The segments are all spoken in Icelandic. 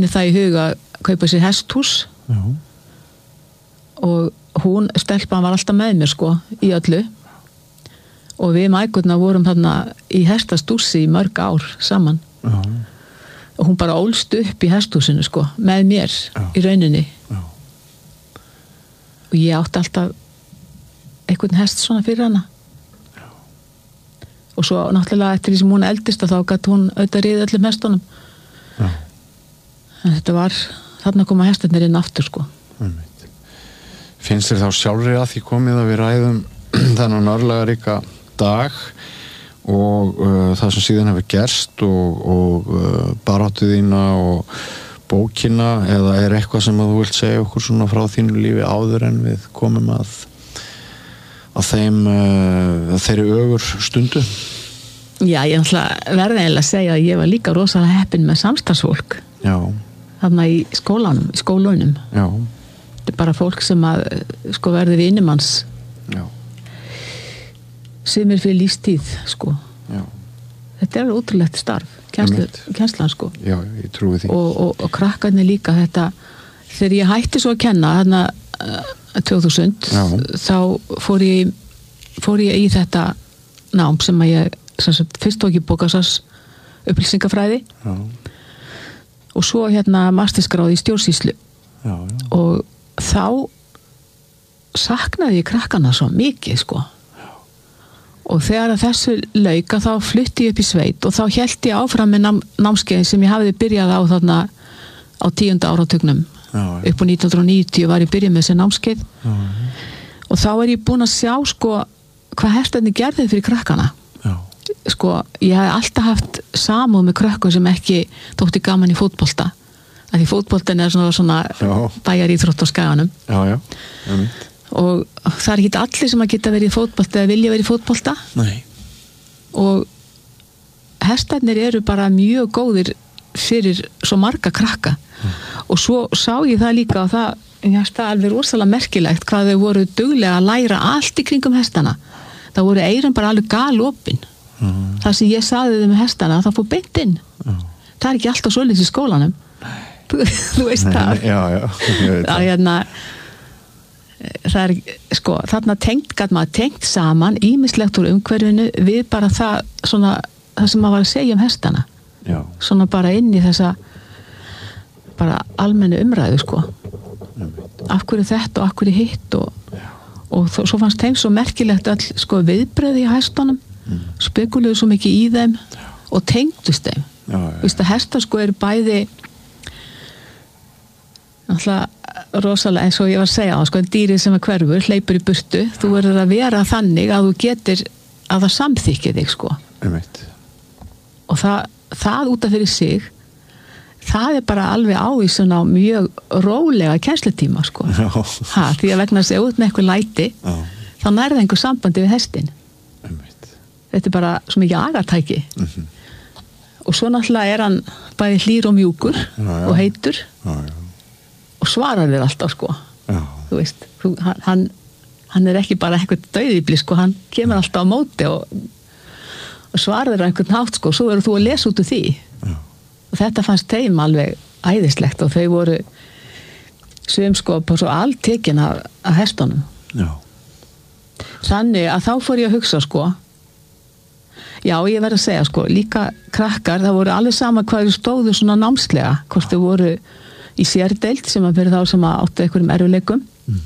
henni það í huga að kaupa sér hesthús og hún, stelpan var alltaf með mér sko, í öllu og við mækurna vorum þarna í hestastúsi í mörg ár saman og hún bara ólst upp í hesthúsinu sko, með mér í rauninni og ég átti alltaf einhvern hest svona fyrir hana og svo náttúrulega eftir því sem hún eldist þá gat hún auðvitað riða öllum hestunum en þetta var þarna koma hestarnir inn aftur sko. Finnst þér þá sjálfri að því komið að við ræðum þennan örlagaríka dag og það sem síðan hefur gerst og baráttu þína og bókina eða er eitthvað sem að þú vilt segja okkur svona frá þínu lífi áður en við komum að þeim þeirri ögur stundu? Já, ég náttúrulega verði eiginlega að segja að ég var líka rosalega heppin með samstarfsfólk þarna í skólunum Já. Þetta er bara fólk sem að sko verði vinimanns sem er fyrir lífstíð sko þetta er ótrúlegt starf kennslan sko Já, ég trúi því og krakkarnir líka þetta þegar ég hætti svo að kenna þarna 2000 þá fór ég í þetta nám sem að ég fyrst tók ég bókasars upplýsingafræði og svo mastersgráði í stjórnsýslu og þá saknaði ég krakkana svo mikið sko og þegar að þessu lauka þá flutti ég upp í sveit og þá hélt ég áfram með námskeiðin sem ég hafði byrjað á þarna á 10. áratugnum upp á 1990 var ég byrjað með þessi námskeið og þá er ég búin að sjá sko hvað hestarnir gerði fyrir krakkana sko ég hef alltaf haft samúð með krökkum sem ekki þótti gaman í fótbolta af því fótboltin er svona bæjar íþrótt á Skaganum og það er ekki allir sem að geta verið í fótbolta eða vilja verið í fótbolta og hestarnir eru bara mjög góðir fyrir svo marga krakka og svo sá ég það líka og það alveg rosalega merkilegt hvað þau voru duglega að læra allt í kringum hestana það voru eyrun bara alveg galopin það sem ég sagði þau með hestana það fór beint inn það er ekki alltaf svolítið í skólanum þú veist það það er sko þarna gat maður tengt saman ýmislegt úr umhverfinu við bara það sem maður var að segja hestana svona bara inn í þessa bara almennu umræðu sko af hverju þetta og af hverju hitt og svo fannst þeim svo merkilegt all sko viðbröði í hestunum spekuluðu svo mikið í þeim og tengdust þeim Vist að hestar sko eru bæði náttúrulega rosalega eins og ég var að segja sko dýrið sem hverfur, hleypur í burtu þú verður að vera þannig að þú getur að það samþykki þig sko og það út af fyrir sig það er bara alveg ávísun á mjög rólega kennslutíma sko því að vegna að segja út með eitthvað læti þá nærða einhver sambandi við hestin þetta er bara svo mikið agatæki og svo náttúrulega er hann bæði hlýr og mjúkur og heitur og svarar þér alltaf sko þú veist, hann er ekki bara eitthvað dauðibli sko, hann kemur alltaf á móti og svarar þér á einhvern hátt sko, svo verður þú að lesa út úr því og þetta fannst þeim alveg æðislegt og þau voru sum sko på svo alltekin af hestunum þannig að þá fór ég að hugsa sko já, ég verð að segja sko, líka krakkar það voru alveg sama hvað þau stóðu svona námslega, hvort þau voru í sérdeild sem að fyrir þá sem að áttu einhverjum erfiðleikum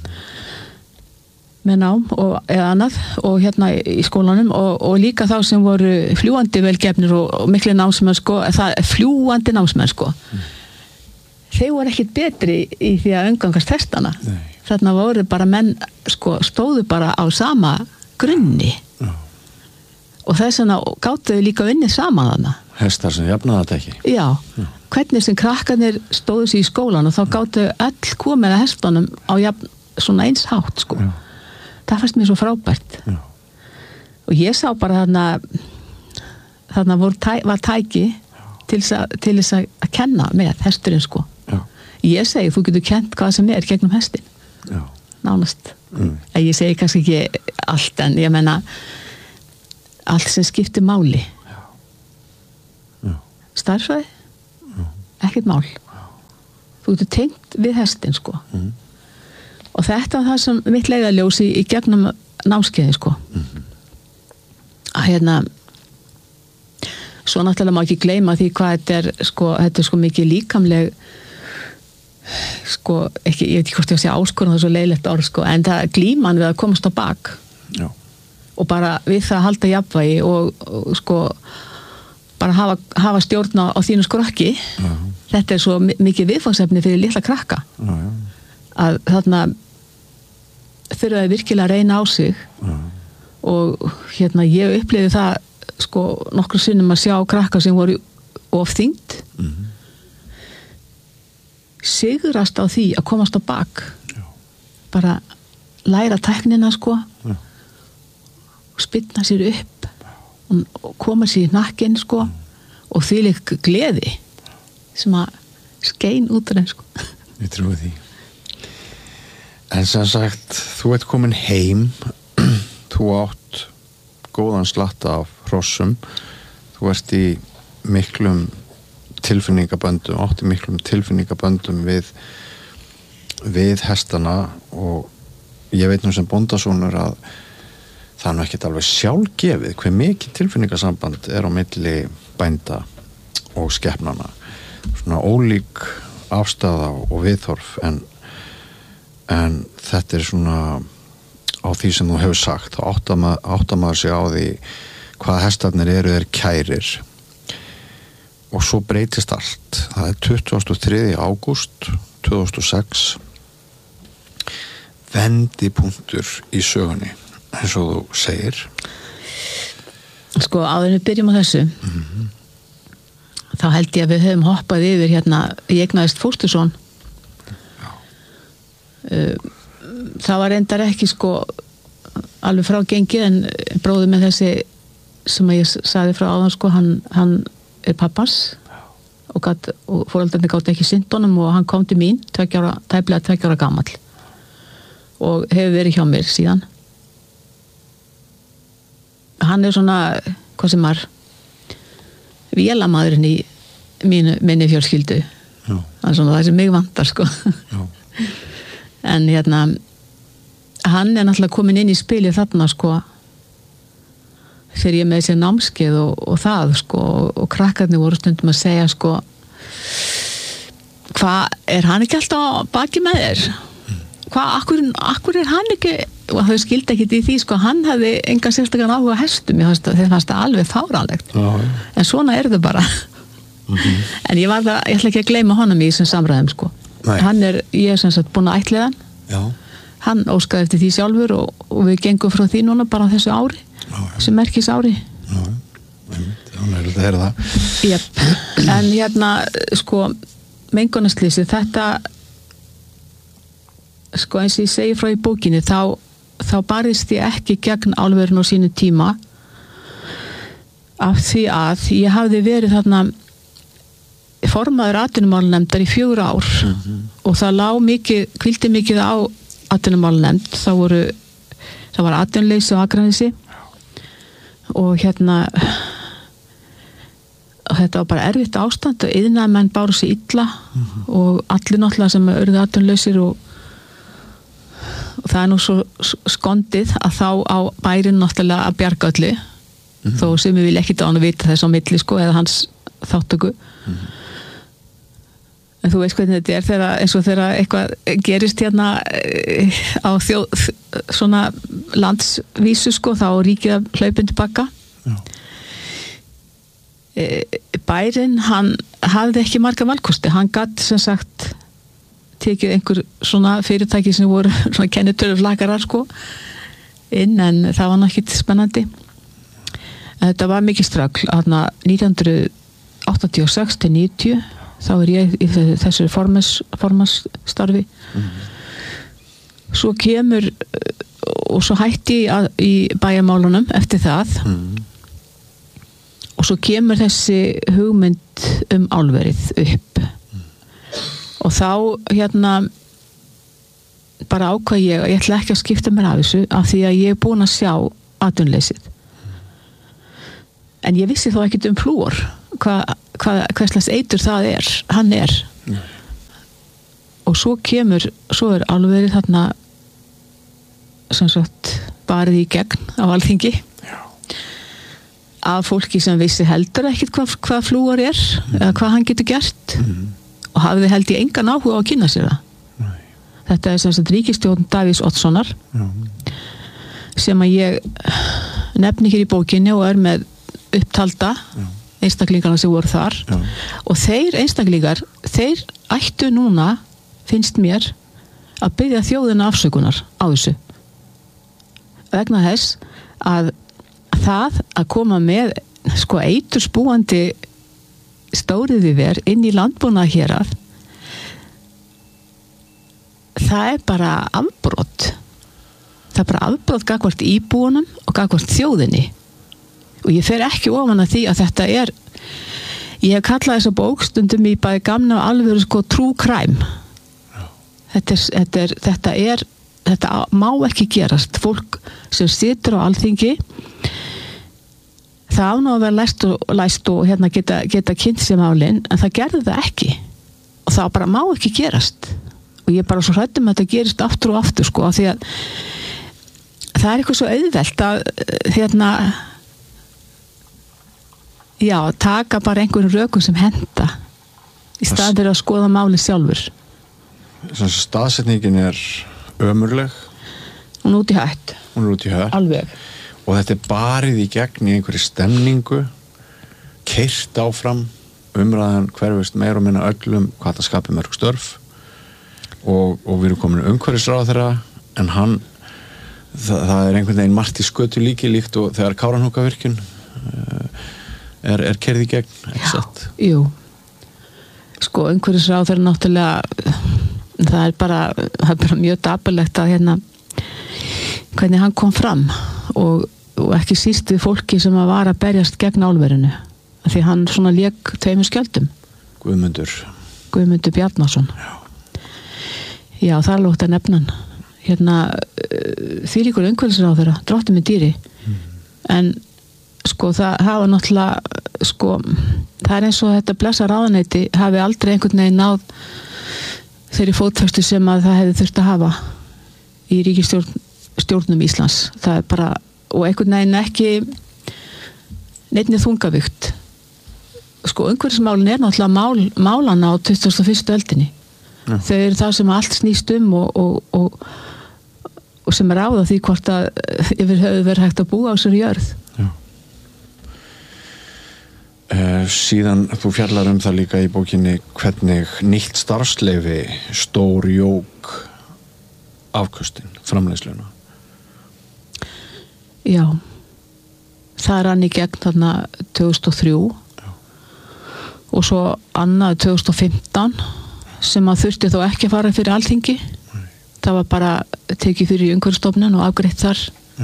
með nám eða annað og í skólanum og líka þá sem voru fljúandi velgefnir og miklu námsmenn sko, það er fljúandi námsmenn sko þeir voru ekkit betri í því að umgangast hestana þarna voru bara menn sko, stóðu bara á sama grunni og þess vegna gátu þau líka unnið saman þarna. Hestar sem jafnaði þetta ekki? Já, hvernig sem krakkarnir stóðu sig í skólan og þá gátu öll komið að hestunum á svona eins hátt sko. Það fannst mér svo frábært. Og ég sá bara þarna var tæki til þess að kenna með hesturinn sko. Ég segi, þú getur kent hvað sem er gegnum hestin. Nánast. Ég segi kannski ekki allt en ég meina allt sem skiptir máli stærðfræði ekkert mál þú getur tengt við hestin sko. Og þetta það sem mitt leiðarljós í gegnum námskeiði sko. Að svo náttúrulega má ekki gleyma því hvað þetta er sko mikið líkamleg sko, ekki, ég veit ekki hvort ég að segja áskorun, það er svo leiðilegt orð sko, en það er glíman við að komast á bak. Já. Og bara við það að halda jafnvægi og sko bara hafa stjórn á þínu skrokki. Þetta er svo mikið viðfangsefni fyrir litla krakka. Að þarna þurfa að virkilega reyna á sig. Og ég upplifði það sko nokkru sinnum að sjá krakka sem voru of þyngd. Sigrast á því að komast á bak. Bara læra tæknina sko. Spynna sér upp og koma sér í nakkinn sko, og þvílík gleði sem að skein út af þeim sko. Ég trúi því. En sem sagt, þú ert komin heim, þú átt góðan slatta af hrossum, þú ert í miklum tilfinningaböndum við hestana, og ég veit nú sem bóndasonur að það er nú ekkert alveg sjálfgefið hve mikið tilfinningasamband er á milli bænda og skepnana, svona ólík afstaða og viðhorf, en þetta er svona á því sem þú hefur sagt, þá áttar maður sig á því hvað hestarnir eru kærir, og svo breytist allt. Það er 23. ágúst 2006, vendipunktur í sögunni, eins og þú segir. Sko, áður en við byrjum á þessu, þá held ég að við höfum hoppað yfir ég eignaðist fósturson. Það var reyndar ekki sko alveg frá gengið, en bróðir með þessi sem ég sagði frá áðan sko, hann er pappans og foreldrarnir gátu ekki sinnt honum, og hann kom til mín tæplega 2 ára gamall og hefur verið hjá mér síðan. Hann er svona, hvað sem vélamaðurinn í minni fjölskyldu. Það er svona það sem mig vantar sko. En hann er náttúrulega komin inn í spilið þarna sko, þegar ég með sér námskeið og það sko, og krakkarnir voru stundum að segja sko, hvað, er hann ekki alltaf baki með þér? Akkur er hann ekki, og þau skildi ekkit í því sko, hann hefði engan sérstakann áhuga á hestum, þeir fannst það alveg fáránlegt. En svona er þau bara. En ég ætla ekki að gleyma honum í þessum samræðum sko. Ég er sem sagt búin að ættleiða hann. Hann óskaði eftir því sjálfur, og við gengum frá því núna bara þessu ári, þessu merkis ári. Hún er að heyra það. Jep. En sko, mengunarslýsi, þetta sko, eins og ég segi frá í bókinni, þá barist ég ekki gegn álverinu á sínu tíma, af því að ég hafði verið þarna formaður atvinnumálanefndar í 4 ár, og það hvíldi mikið á atvinnumálanefnd. Það var atvinnuleysi á Akranesi, og þetta var bara erfitt ástand, og iðnaðarmenn báru sig illa, og allir náttúrulega sem urðu atvinnulausir, og það er nú svo skondið að þá á bærin náttúrulega að bjarga öllu, þó sem við vilja ekkit á hann að vita þess á milli sko, eða hans þáttöku. En þú veist hvernig þetta er eins og þegar eitthvað gerist á svona landsvísu sko, þá ríkið að hlaupin tilbaka. Bærin, hann hafði ekki marga valkosti, hann gat sem sagt tekið einhver svona fyrirtæki sem voru svona kennitöluflakarar sko inn, en það var náttúrulega ekki spennandi. Þetta var mikið ströggl. 1986 til 90 þá er ég í þessu formansstarfi. Svo kemur, og svo hætti ég í bæjarmálunum eftir það, og svo kemur þessi hugmynd álverið upp, og þá bara ákvað ég ætla ekki að skipta mér af þessu, af því að ég er búin að sjá atvinnuleysið, en ég vissi þó ekkert flúor, hvað slags eitur það er, hann er. og svo er álverið þarna sem sagt barið í gegn á Alþingi af fólki sem vissi heldur ekkert hvað flúor eða hvað hann getur gert og hafði held ég engan áhuga á að kynna sér það. Þetta sem sagt ríkisstjórn Davíðs Oddssonar sem að ég nefni hér í bókinni og með upptalda einstaklingarna sem voru þar og þeir einstaklingar, þeir ættu núna, finnst mér, að biðja þjóðina afsökunar á þessu. Vegna þess að það að koma með eiturspúandi stóriðjuver inn í landbúnað hérað, það er bara afbrot. Það er bara afbrot gagnvart íbúunum og gagnvart þjóðinni. Og ég fer ekki ofan að því að þetta er, ég hef kallað þessa bók stundum í bæði gamna og alvöru true crime. Þetta má ekki gerast. Fólk sem situr á Alþingi, það á nú að vera læst og geta kynnt sér málin, en það gerði það ekki. Og það bara má ekki gerast. Og ég er bara svo hrædd að þetta gerist aftur og aftur, af því að það er eitthvað svo auðvelt að taka bara einhverjum rökum sem henta í staðinn fyrir að skoða málið sjálfur. Staðsetningin er ömurleg. Hún er út í hött. Alveg. Og þetta er barið í gegn í einhverju stemningu, keyrt áfram, umræðan hverfist meir og minna öllum hvað það skapi mörg störf og við erum komin umhverfisráðherra en það er einhvern veginn margt í skötu líkt og þegar Kárahnjúkavirkjun er keyrð í gegn, ekki satt? Jú. Umhverfisráðherra náttúrulega það er bara mjög dapurlegt að hvernig hann kom fram og ekki síst við fólki sem var að berjast gegn álverinu því hann svona lék tveimur skjöldum. Guðmundur Bjarnason. Já, það er alveg að nefna hann. Þvílíkur umhverfisráðherra, drottinn minn dýri. En það hafa náttúrulega það er eins og þetta blessa ráðuneyti hafi aldrei einhvern veginn náð þeirri fótfestu sem að það hefði þurft að hafa í ríkisstjórnum Íslands. Það er bara, og einhvern veginn ekki neinni þungavíkt. Umhverfismálin er náttúrulega málana á 21. öldinni. Þau eru það sem allt snýst og sem ráða því hvort að yfir höfðu verið hægt að búa á sér jörð. Síðan þú fjallar það líka í bókinni hvernig nýtt starfsleyfi stórjók afköstin, framleiðsluna. Já, það rann í gegn þarna 2003 og svo annað 2015 sem að þurfti þó ekki að fara fyrir Alþingi. Það var bara tekið fyrir Umhverfisstofnun og afgreitt þar.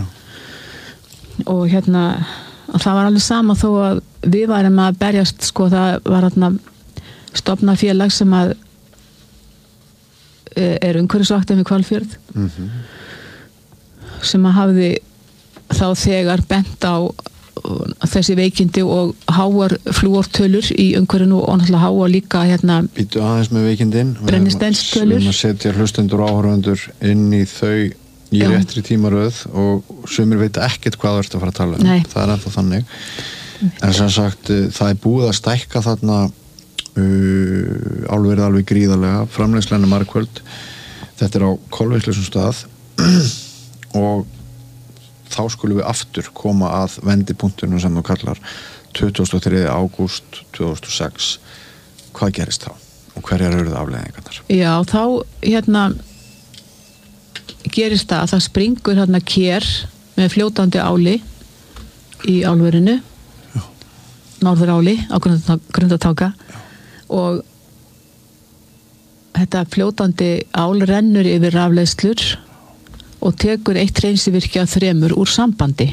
Og það var alveg sama þó að við varum að berjast, það var stofnað félag sem að er umhverfisvaktin við Hvalfjörð sem að hafði þá þegar bent á þessi veikindi og háar flúortölur í umhverfinu og náttúrulega háar líka Býtu aðeins með veikindin brennisteinstölur. Við erum að setja hlustendur og áhorfendur inn í þau í réttri tímaröð og sumir veit ekkert hvað þú ert að fara að tala um. Nei. Það er ennþá þannig. En sem sagt, það er búið að stækka þarna álverið alveg gríðarlega, framleiðslan er margföld. Þetta er á kolvetlausum stað og þá skulum við aftur koma að vendipunktunum sem þú kallar 23. ágúst 2006. Hvað gerist þá? Og hverjar eru það afleiðingarnar? Já, þá gerist það að það springur kér með fljótandi áli í álverinu, Norðuráli á Grundartanga og þetta fljótandi ál rennur yfir rafleiðslur og tekur eitt hreinsivirki af 3 úr sambandi.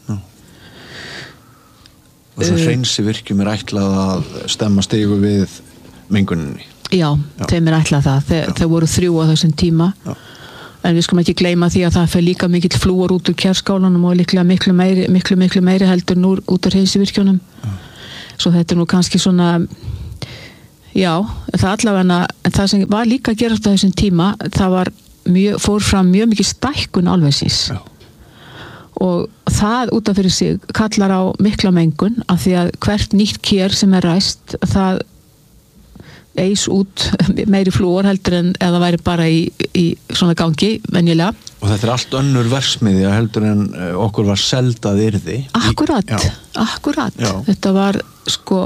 Og svo hreinsivirkjum er ætlað að stemma stigu við menguninni. Já, þeim er ætlað það. Þau voru 3 á þessum tíma. Já. En við skulum ekki gleyma því að það fer líka mikill flúor út úr kjærskálanum og líklega miklu meiri heldur nú út úr hreinsivirkjunum. Svo þetta er nú kannski svona Já, það allavega, en það sem var líka að gerast á þessum tíma, það var fór fram mjög mikið stækkun álversins. Já. Og það út af fyrir sig kallar á mikla mengun af því að hvert nýtt ker sem ræst, það eis út meiri flúor heldur en eða væri bara í svona gangi venjulega. Og þetta allt önnur versmiðja heldur en okkur var seldað yrði. Akkurat. Já. Þetta var sko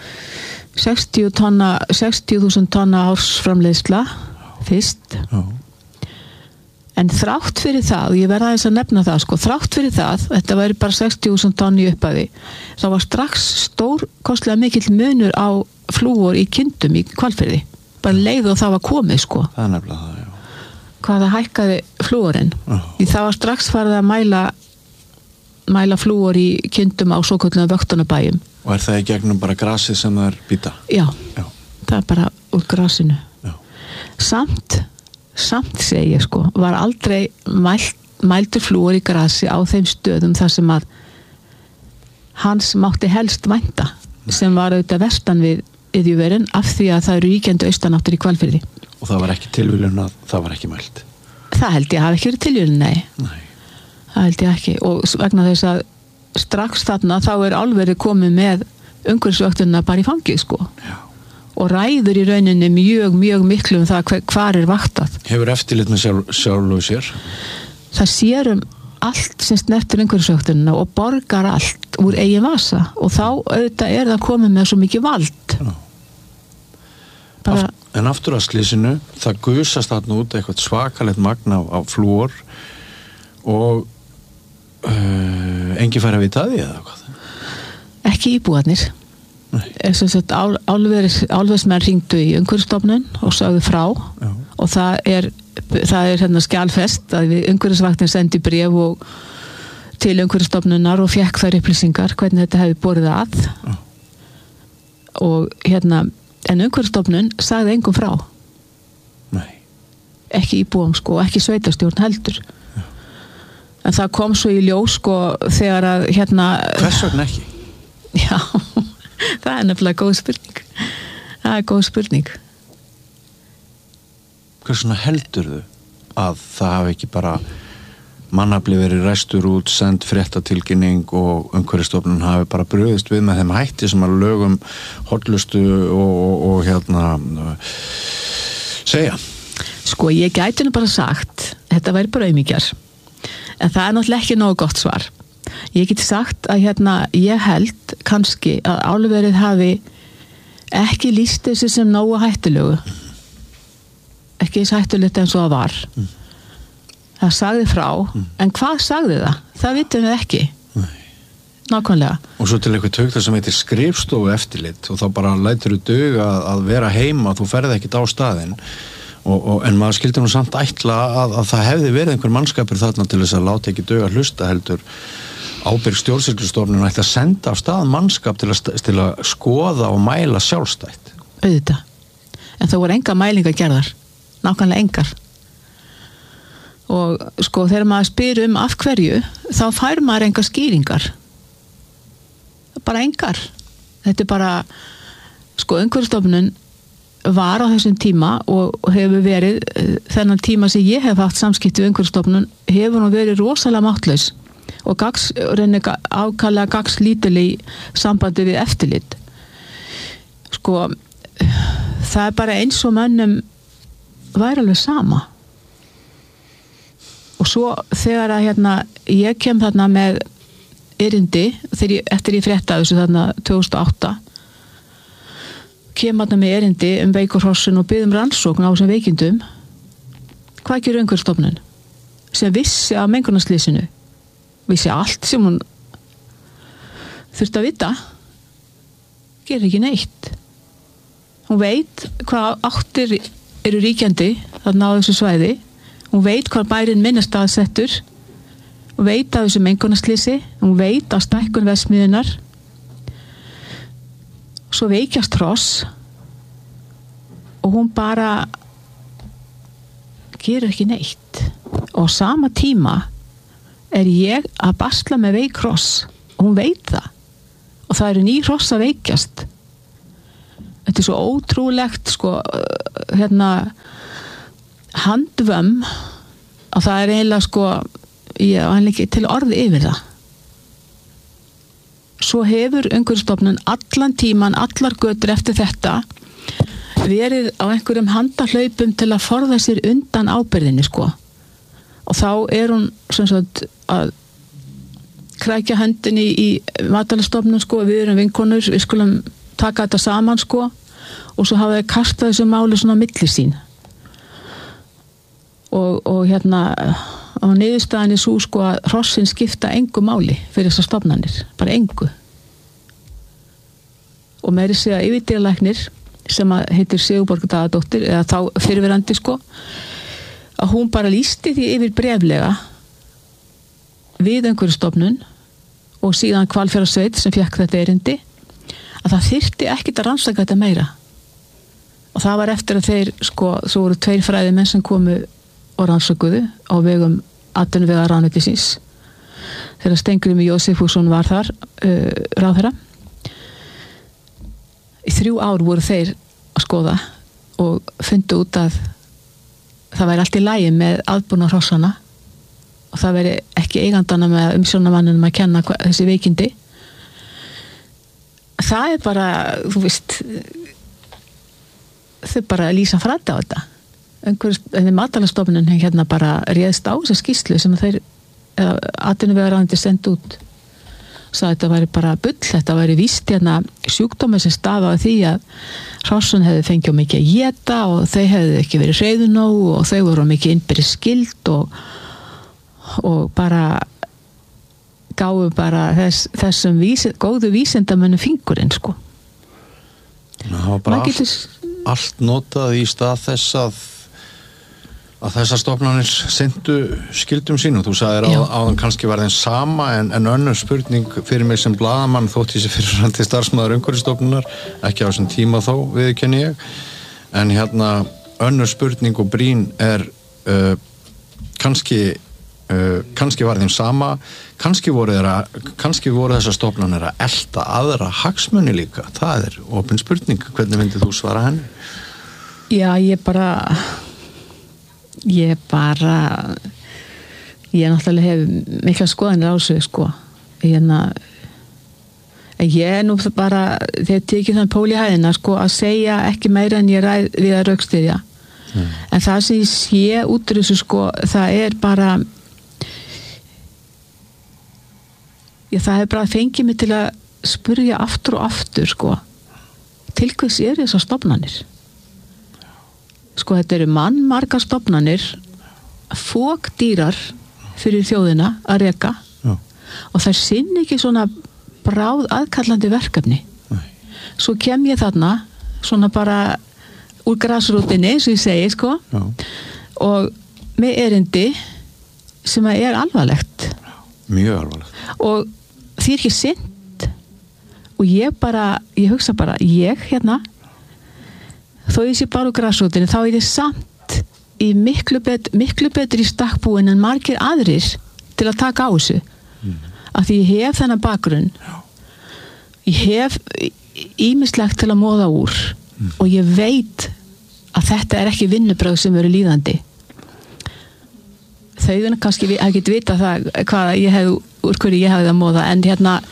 60.000 tonna ársframleiðsla fyrst. Já. En þrátt fyrir það, og ég verða aðeins að nefna það sko, þrátt fyrir það, þetta væri bara 60.000 tonn í upphafi, þá var strax stórkostlega mikill munur á flúor í kindum í Hvalfirði. Bara leið og það var komið sko. Það er nefnilega það, já. Hvað það hækkaði flúorinn. Því það var strax farið að mæla flúor í kindum á svokölluðum vöktunarbæjum. Og er það í gegnum bara grasið sem það er býta? Já, það er bara úr grasinu. Já. Samt segi ég sko, var aldrei mældur flúor í grasi á þeim stöðum þar sem að hans mátti helst vænta, sem var auðvitað vestan við iðjuverin af því að það eru ríkjandi austanáttur í Hvalfirði. Og það var ekki tilviljun að það var ekki mælt? Það held ég hafi ekki verið tilviljun, nei. Það held ég ekki, og vegna þess að strax þarna þá er álverið komið með umhverfisvöktunina bara í fangið sko. Já. Og ræður í rauninni mjög miklu um það hvar er vaktað. Hefur eftirlit með sjálfu sér? Það sér allt sem snertir umhverfisvöktunina og borgar allt úr eigin vasa og þá auðvitað er það komið með svo mikið vald. Bara... En aftur að slysinu, það gusast þarna út eitthvað svakalegt magn af flúor og engin fær að vita því eða hvað? Ekki íbúarnir. Álversmenn hringdu í Umhverfisstofnun og sagði frá. Já. Og það er hérna skjalfest að við umhverfisvaktin sendi bréf og til Umhverfisstofnunar og fékk þær upplýsingar hvernig þetta hefði borið að. Já. Og hérna en Umhverfisstofnun sagði engum frá. Nei. Ekki íbúum sko, ekki sveitarstjórn heldur. Já. En það kom svo í ljós sko þegar að hérna... Hvers vegna ekki? Já, það er nefnilega góð spurning. Það er góð spurning. Hvers vegna heldurðu að það hafi ekki bara mannafli verið ræstur út, send fréttatilkynning og Umhverfisstofnun hafi bara brugðist við með þeim hætti sem að lögum hollustu og hérna segja? Sko, ég gæti nú bara sagt, þetta væri bara aumingjar. En það er náttúrulega ekki nógu gott svar. Ég geti sagt að hérna, ég held kannski að álverið hafi ekki lýst þessu sem nógu hættulegu. Ekki þess hættulegt eins og það var. Það sagði frá, en hvað sagði það? Það vitum við ekki. Nei. Nákvæmlega. Og svo til eitthvað tökta sem heitir skrifstofu eftirlit og þá bara lætur þú dug að vera heima, þú ferði ekkit á staðinn en maður skildi nú samt ætla að það hefði verið einhver mannskapur þarna til þess að láta ekki dug að hlusta heldur ábyrg stjórnsýslustofnun ætti að senda af stað mannskap til að skoða og mæla sjálfstætt. Auðvitað. En það voru engar mælingar gerðar. Nákvæmlega engar. Og sko þegar maður spyr af hverju þá fær maður engar skýringar. Bara engar. Þetta er bara sko Umhverfisstofnun var á þessum tíma og hefur verið þennan tíma sem ég hef haft samskipti við Umhverfisstofnun hefur nú verið rosalega máttlaus og ákaflega gagslítil í sambandi við eftirlit. Sko það er bara eins og mönnum væri alveg sama. Og svo þegar að hérna ég kem þarna með erindi eftir ég frétta þessu þarna 2008 kem þarna með erindi veikurhrossin og biðum rannsókn á þessum veikindum. Hvað gerir Umhverfisstofnun? Sem vissi af mengunarslysinu. Vissi allt sem hún þurfti að vita. Gerir ekki neitt. Hún veit hvað áttir eru ríkjandi þarna á þessu svæði. Hún veit hvað bærinn minnast aðsettur. Hún veit af þessu mengunarslýsi. Hún veit af stækkun verksmiðjunnar. Svo veikjast hross og hún bara gerir ekki neitt. Og á sama tíma er ég að basla með veik hross og hún veit það. Og það eru 9 hross að veikjast. þetta er svo ótrúlegt sko, handvömm að það er eiginlega sko ég á ekki til orði yfir það. Svo hefur Umhverfisstofnun allan tíman, allar götur eftir þetta verið á einhverjum handahlaupum til að forða sér undan ábyrgðinni sko. Og þá hún sem sagt að krækja hendinni í Matvælastofnun sko, við erum vinkonur, við skulum taka þetta saman sko og svo hafa þeir kastað þessu máli svona á milli sín. Og á niðurstaðinni svo sko að hrossin skipta engu máli fyrir þessar stofnanir, bara engu. Og meiri segja yfirdýralæknir sem að heitir Sigurborg Daðadóttir, eða þá fyrrverandi sko, að hún bara lýsti því yfir bréflega við Umhverfisstofnun og síðan Hvalfjarðarsveit sem fékk þetta erindi að það þyrfti ekkert að rannsaka þetta meira. Og það var eftir að þeir sko, svo voru 2 fræðimenn sem komu og rannsökuðu á vegum atvinnuvegaráðuneytisins þegar Steingrímur Jósefsson var þar ráðherra. Í 3 ár voru þeir að skoða og fundu út að það væri allt í lagi með aðbúna hrossana og það væri ekki eigandana með umsjónarmanninum að kenna þessi veikindi. Það er bara, þú veist, þau bara lýsa frædda á þetta. Matvælastofnun bara réðst á þessa skýrslu sem þeir atvinnuvegaráðuneytið sendi út. Sagði þetta væri bara bull, þetta væri víst sjúkdómur sem stafaði því að hrossun hefði fengið mikið að éta og þau hefði ekki verið hreiðu nóg og þau voru mikið innbyrðis skild og bara gáfu bara þessum góðu vísindamönnum fingurinn sko. Það var bara allt notað í stað þess að þessar stofnanir syndu skildum sínum. Þú sagðir áðan kannski var þeim sama en önnur spurning fyrir mig sem blaðamann þótt ég sé fyrrverandi starfsmaður Umhverfisstofnunar, ekki á þessum tíma þó, viðurkenni ég. En önnur spurning og brýn er kannski var þeim sama, kannski voru þessar stofnanir að elta aðra hagsmuni líka. Það er opin spurning. Hvernig myndið þú svara henni? Já, ég náttúrulega hef mikla skoðanir á þessu sko. Ég er nú bara þegar tekið þann pól í hæðina sko að segja ekki meira en ég ræð við að rökstyðja. En það sem ég sé út úr þessu sko, það er bara það er bara fengið mig til að spurja aftur og aftur sko, til hvers þessar stofnanir? Sko þetta eru mannmargar stofnanir, fokdýrar fyrir þjóðina að reka og þær sinni ekki svona bráð aðkallandi verkefni. Svo kem ég þarna svona bara úr grasrótinni, svo ég segi sko, og með erindi sem er alvarlegt. Mjög alvarlegt. Og því ekki sinnt og ég hugsa bara, þó ég sé bara úr grasrótinni, þá er ég samt í miklu betri stakkbúin en margir aðrir til að taka á þessu. Af því ég hef þennan bakgrunn, ég hef ýmislegt til að móða úr og ég veit að þetta er ekki vinnubrögð sem eru líðandi. Þau kannski ekki vita það úr hverju ég hefði að móða, en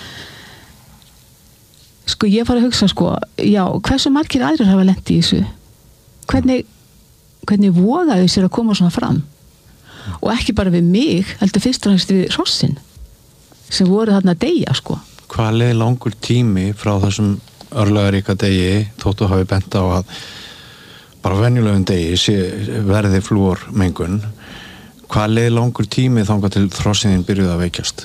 sko ég fara að hugsa sko, já, hversu margir aðrir hafa lent í þessu? Hvernig vogaðu sér að koma svona fram? Og ekki bara við mig, heldur fyrst og fremst við hrossin sem voru þarna að deyja sko. Hvað leið langur tími frá þessum örlagaríka degi, þóttu hafi bent á að bara venjulegum degi verði flúormengun? Hvað leið langur tími þangað til hrossin byrjuði að veikjast?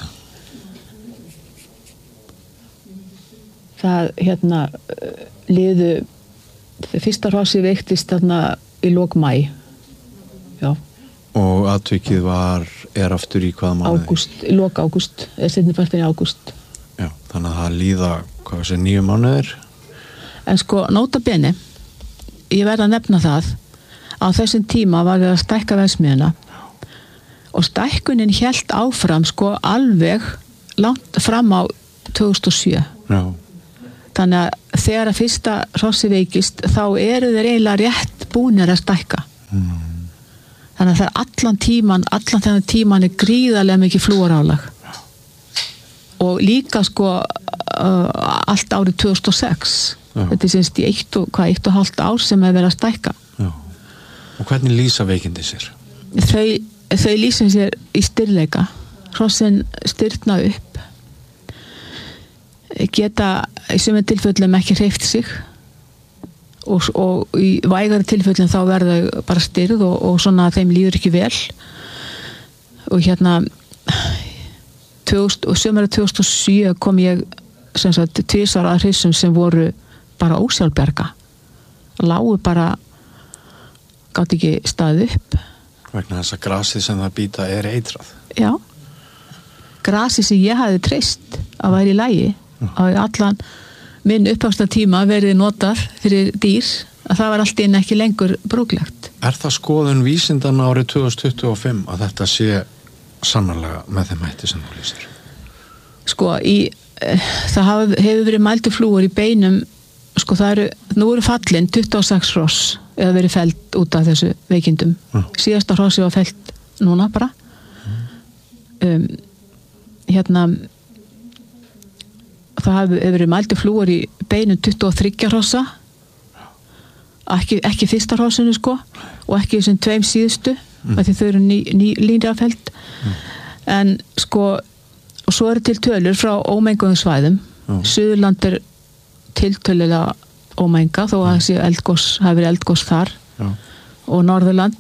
Það liðu fyrsta hrossi veiktist þarna í lok maí. Já. Og atvikið er aftur í hvaða mánuði? Lok ágúst, seinni partin í ágúst. Já, þannig að það líða 9 mánuðir. En sko, nota bene, ég verð að nefna það, á þessum tíma var við að stækka verksmiðjuna og stækkunin hélt áfram sko alveg langt fram á 2007. Já. þannig að þegar að fyrsta hrossi veikist þá eru þeir eiginlega rétt búnir að stækka þannig að það er allan þennan tíman er gríðarlega mikið flúorálag og líka sko allt árið 2006 þetta er semst í 1,5 ár sem er verið að stækka. Já. Og hvernig lýsa veikindi sér? Þau lýsa sér í stirðleika hrossin stirðna upp geta í sumum tilfellum ekki hreyft sig og í vægari tilfellum þá verða þau bara stirð og svona þeim líður ekki vel og sumarið 2007 kom ég sem sagt 2 ára að hryssum sem voru bara ósjálfberga lágu bara gátt ekki staðið upp vegna þess að grasið sem það býta er eitrað. Já, grasið sem ég hafði treyst að væri í lagi á allan minn uppvaxta tíma verið notað fyrir dýr að það var allt inn ekki lengur brúklegt. Er það skoðun vísindanna árið 2025 að þetta sé sannarlega með þeim hætti sem þú lýsir? Sko, það hefur verið mældu flúor í beinum sko nú eru fallin 26 hross eða verið fellt út af þessu veikindum. Síðasta hrossi var fellt núna bara. Það hefur verið mældu flúor í beinum 23 hrossa. Ekki fyrsta hrossinu sko og ekki þessum 2 síðustu af því þau eru línra fellt. En sko og svo eru til tölur frá ómenguðum svæðum. Suðurland er tiltölulega ómenga þó að það hafi verið eldgos þar og Norðurland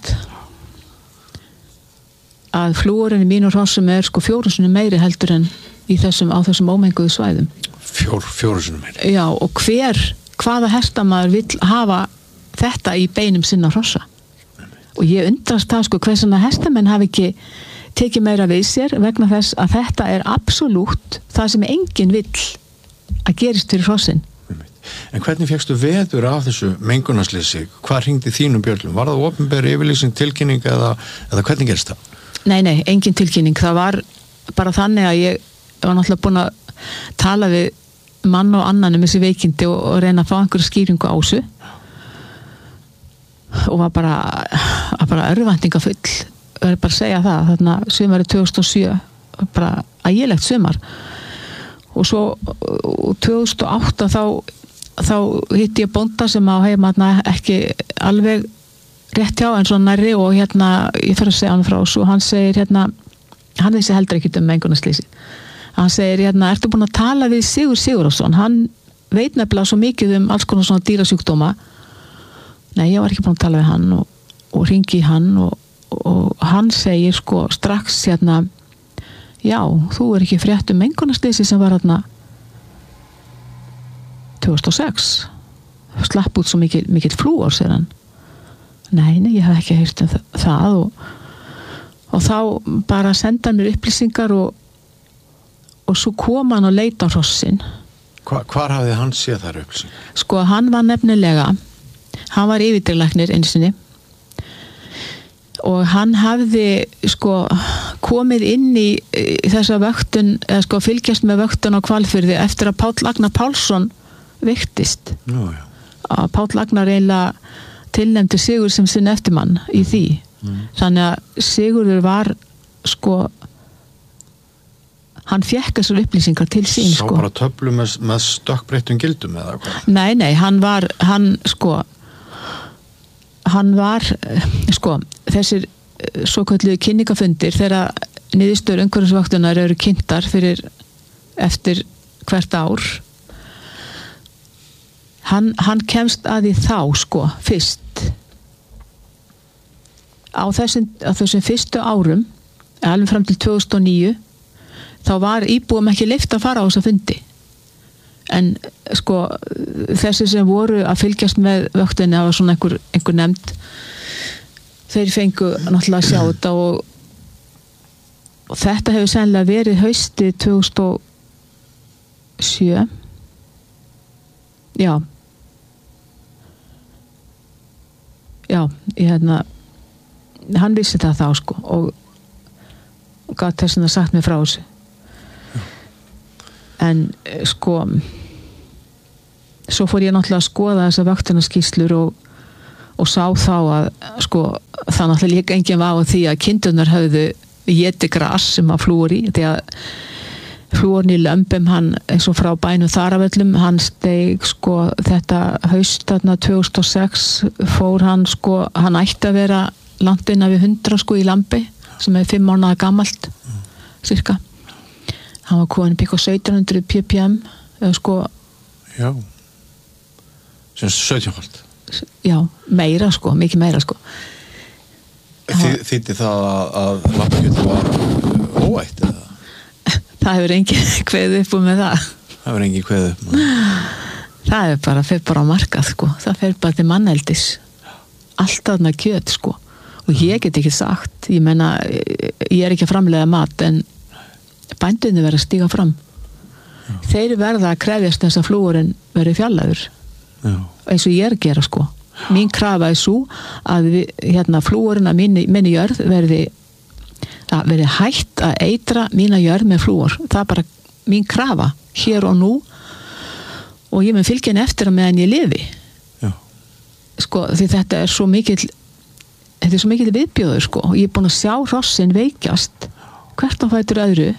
að flúorinn í mínum hrossum er sko 4 sinnum meiri heldur en á þessum ómenguðu svæðum. 4 sinnum meiri? Já, og hvaða hestamaður vill hafa þetta í beinum sinna hrossa? Og ég undrast það sko hversana hestamenn hafi ekki tekið meira við sér vegna þess að þetta er absolutt það sem enginn vill að gerist fyrir hrossin. En hvernig fékkstu veður af þessu mengunarsleysi? Hvað hringdi þínum bjöllum? Var það opinber yfirlýsing tilkynning eða hvernig gerist það? Nei, engin tilkynning. Það var bara þannig að ég var náttúrulega búin að tala við mann og annan þessi veikindi og reyna að fá einhverju skýringu á þessu og var bara örvæntingafull bara að segja það þarna sumarið 2007 bara ægilegt sumar og svo 2008 þá hitti ég bónda sem á heima ekki alveg rétt hjá en svo nærri og ég fyrir að segja hann frá og hann segir hann vissi heldur ekki mengunarsleysi hann segir ertu búin að tala við Sigur Sigurðsson hann veit nefnilega svo mikið alls konar svona dýrasjúkdóma nei ég var ekki búin að tala við hann og hringi hann og hann segir sko strax já, þú ekki frétt mengunarsleysi sem var 2006 slapp út svo mikill flúor segir hann nei, ég hef ekki heyrt það og þá bara senda mér upplýsingar og svo kom hann og leita á hrossin. Hvar hafði hann séð þær upplýsingar? Sko, hann var nefnilega hann var yfirdýralæknir einu sinni og hann hafði sko komið inn í þessa vöktun eða sko fylgjast með vöktun á Hvalfirði eftir að Páll Agnar Pálsson veiktist. Að Páll Agnar eiginlega tilnefndi Sigur sem sinn eftirmann í því. Þannig að Sigurður var sko hann fékk þessar upplýsingar til sín sko. Sá bara töflu með stökkbreyttum gildum eða hvað? Nei, hann var þessir svokölluðu kynningafundir þegar niðurstöður umhverfisvaktunar eru kynntar eftir hvert ár hann kemst að því þá sko fyrst á þessum fyrstu árum alveg fram til 2009 þá var íbúum ekki leyft að fara á þessa fundi en sko þessi sem voru að fylgjast með vöktinni það var svona einhver nefnd þeir fengu náttúrulega að sjá þetta og þetta hefur sennilega verið haustið 2007 já hann vissi það þá sko og gat þess að sagt mér frá þessu en sko svo fór ég náttúrulega að skoða þessa vöktunarskýrslur og sá þá að sko, það náttúrulega líka enginn var á því að kindurnar höfðu étið gras sem að flúor í, því að flúorinn í lömbum, hann eins og frá bænum Þaravöllum, hann steig sko þetta haust þarna 2006 fór hann sko, hann ætti að vera langt innan við 100 sko í lambi sem 5 mánaða gamalt cirka, hann var komin upp eitthvað 1700 ppm eða sko já, sem 17-fald já, meira sko, mikið meira sko. Þýddi það að lambakjötið var óætt eða? Það hefur enginn kveðið upp með það. Það hefur enginn kveðið upp með það er bara, fer bara á markað sko, það fer bara til manneldis allt þarna kjöt sko og ég get ekki sagt, ég meina ég er ekki að framleiða mat en bændunni verða að stíga fram þeir verða að krefjast þess að flúorinn verði fjarlægur eins og ég er að gera sko mín krafa er svo að flúorinn að minni jörð verði hætt að eitra mína jörð með flúor, það er bara mín krafa hér og nú og ég mun fylgja henni eftir að meðan ég lifi sko því þetta er svo mikill viðbjóður sko og ég er búin að sjá hrossin veikjast hvert á fætur öðru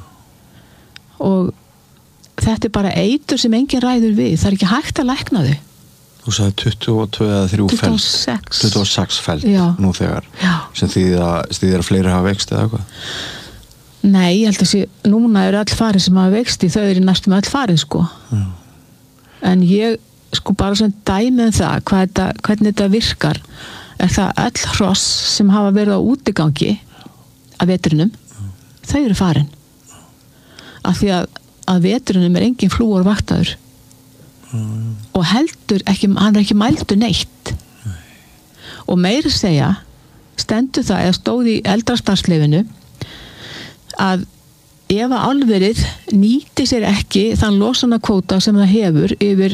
og þetta er bara eitur sem enginn ræður við, það er ekki hægt að lækna þau. Þú sagði 22 eða 3 feld 26 feld nú þegar sem þýðir að fleiri hafa veikst eða eitthvað? Nei, ég held að sé, núna eru all farin sem hafa veikst þau eru næstum all farin sko en ég sko bara sem dæmi það hvernig þetta virkar er það öll hross sem hafa verið á útigangi af vetrinum þau eru farin af því að vetrinum er engin flúor vaktaður og heldur ekki, hann er ekki mældur neitt og meira segja stendur það eða stóð í eldrastarfsleyfinu að ef að álverið nýti sér ekki þann losunarkvóta sem það hefur yfir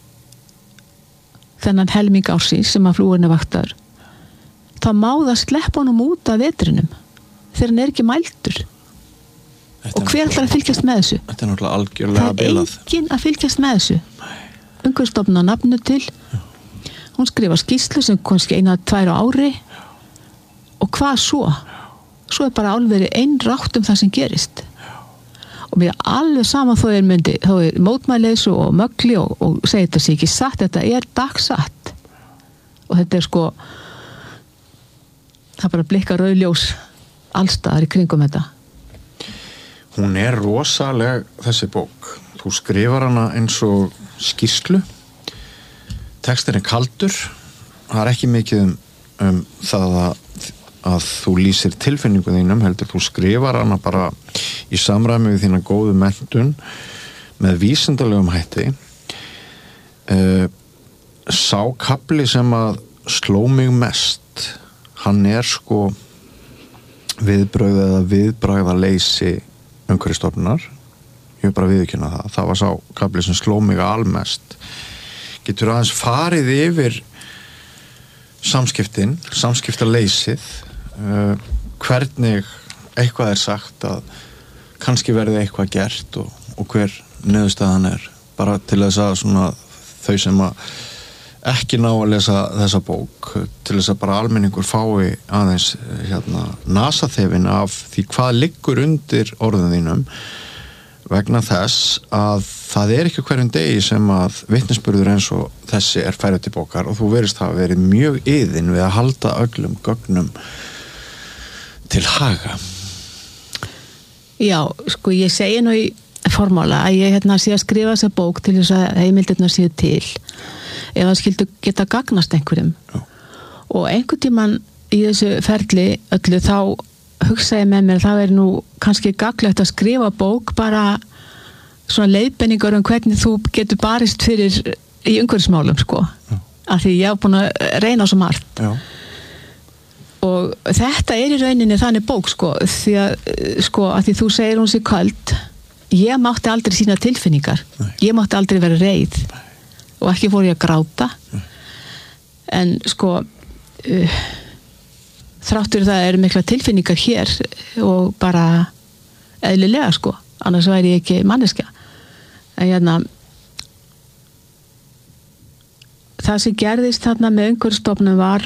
þennan helming ársins sem að flúorinn er vaktaður þá má það sleppa honum út af vetrinum þegar hann er ekki mældur og hver ætlar að fylgjast með þessu? Þetta er náttúrulega algjörlega bilað. Það er enginn að fylgjast með þessu. Umhverfisstofnun á nafnu til. Hún skrifar skýrslu sem kannski 1-2 á ári og hvað svo? Svo er bara álverið einrátt það sem gerist. Og mér er alveg sama þó er mótmælis og mögli og segir þetta sé ekki satt, þetta er dagsatt. Og þetta er sko það bara blikkar rauð ljós allstaðar í kringum þetta. Hún er rosaleg þessi bók. Þú skrifar hana eins og skýrslu. Textin er kaldur. Það er ekki mikið um það að þú lýsir tilfinningu þínum, heldur þú skrifar hana bara í samræmi við þína góðu menntun með vísindalegum hætti. Sá kafli sem að sló mig mest, hann er sko viðbrögð eða viðbragðaleysi Umhverfisstofnunar. Ég vil bara viðurkenna það. Það var sá kafli sem sló mig almest. Getur aðeins farið yfir samskiptaleysið, hvernig eitthvað er sagt að kannski verði eitthvað gert og hver niðurstaðan er, bara til þess að svona þau sem að ekki ná að lesa þessa bók, til þess að bara almenningur fái aðeins nasaþefin af því hvað liggur undir orðum þínum, vegna þess að það er ekki hverjum degi sem að vitnisburður eins og þessi er færður til bókar og þú verist hafa verið mjög iðin við að halda öllum gögnum til haga. Já, sko ég segi nú í formála að ég sé að skrifa þessa bók til þess að heimildirnar séu til ef það skildu geta gagnast einhverjum. Já. Og einhvern tímann í þessu ferli öllu þá hugsa ég með mér það er nú kannski gagnlegt að skrifa bók bara svona leiðbenningar hvernig þú getur barist fyrir í umhverfismálum sko. Já. Af því ég hef búin að reyna svo margt. Já. Og þetta er í rauninni þannig bók sko, því að því þú segir hún sé köld, ég mátti aldrei sína tilfinningar. Nei. Ég mátti aldrei vera reið. Nei. Og ekki fór ég að gráta. En sko þráttur það eru mikla tilfinningar hér og bara eðlilega sko, annars væri ég ekki manneskja. En það sem gerðist þarna með Umhverfisstofnun var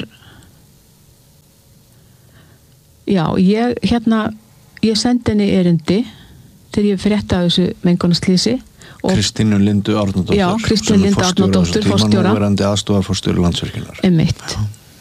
ég sendi henni erindi þegar ég frétti af þessu mengunarslýsi Kristínu Lindu Árnadóttur já, Kristínu Lindu Árnadóttur forstjóra núverandi aðstoðarforstjóri Landsvirkjunar einmitt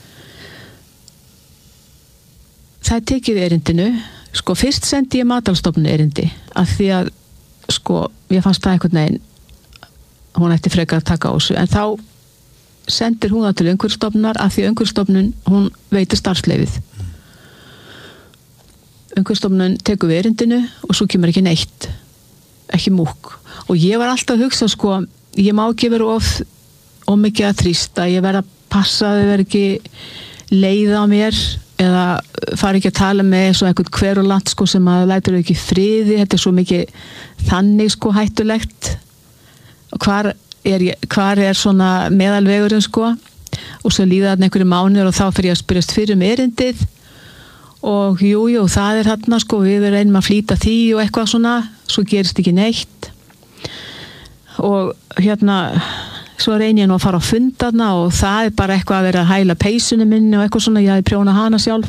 það tekið erindinu sko fyrst sendi ég Matvælastofnun erindi af því að sko ég fannst það einhvern veginn hún ætti frekar að taka á þessu en þá sendir hún það til Umhverfisstofnunar af því að Umhverfisstofnun hún veitir starfsleyfið Umhverfisstofnun tekur við erindinu og svo kemur ekki neitt ekki múkk og ég var alltaf að hugsa sko ég má ekki vera of mikið að þrýsta ég verð að passa að þau verð ekki leiða á mér eða fara ekki að tala með svo einhvern kverulant sko sem að lætur þau ekki í friði þetta svo mikið þannig sko hættulegt hvar er svona meðalvegurinn sko og svo líða þarna einhverju mánuður og þá fyrir ég að spyrjast fyrir erindið og jú, það er þarna sko við reynum að flýta því og eitthvað svona svo gerist ekki neitt og svo reyni ég nú að fara á fund þarna og það er bara eitthvað að vera að hæla peysunni minni og eitthvað svona, ég hafði prjónað hana sjálf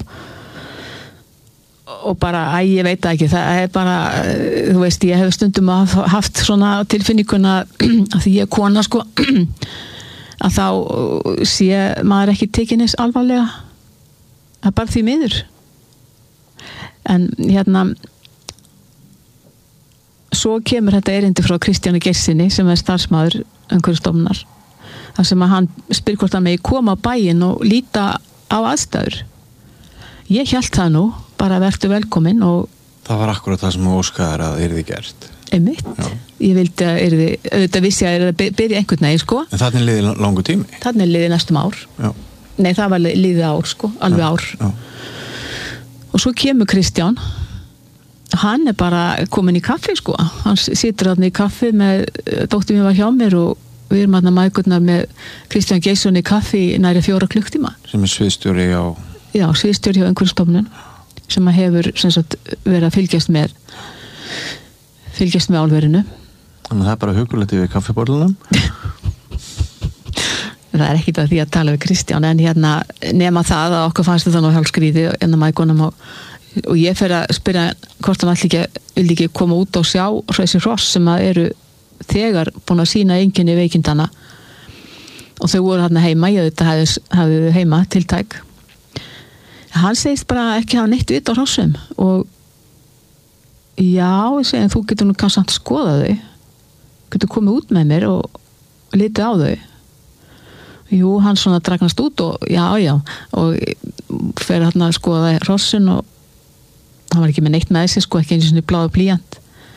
og bara, ég veit ekki það er bara, þú veist, ég hef stundum haft svona tilfinninguna að því ég er kona sko að þá sé maður ekki tekinnis alvarlega það er bara því miður en svo kemur þetta erindi frá Kristjáni Geirsinni sem er starfsmaður Umhverfisstofnunar þar sem að hann spyr hvort hann megi koma á bæinn og líta á aðstæður ég hélt það nú bara vertu velkomin og það var akkurat það sem þú óskaðir að yrði gert einmitt, ég vildi að yrði auðvitað vissi að yrði að byrja einhvern veginn sko en þannig liði langu tími þannig liði næstum ár já. Nei, það var liðið ár sko, alveg ár já. Og svo kemur Kristján hann er bara komin í kaffi sko hann situr þarna í kaffi með dóttir mér var hjá mér og við erum þarna mæðgurnar með Kristján Geirsson í kaffi næri 4 klukktíma sem er sviðstjóri sviðstjóri hjá Umhverfisstofnun sem að hefur sem sagt, verið að fylgjast með álverinu þannig að það er bara hugulegt yfir kaffiborðunum það er ekkit að því að tala við Kristján en nema það að okkur fannst þetta nú hálfskrýði en að mæðgunum og ég fer að spyrja hvort hann vil ekki koma út og sjá þessi hross sem að eru þegar búin að sýna einkenni veikindana og þau voru hérna heima ég þetta hafði heima tiltæk hann segist bara ekki hafa neitt vit á hrossum og já, ég segi en þú getur nú kannski að skoða þau getur komið út með mér og litið á þau jú, hann svona dragnast út og já og fer hérna að skoða hrossin og hann var ekki með neitt með þessi sko ekki eins og svona bláðu blýant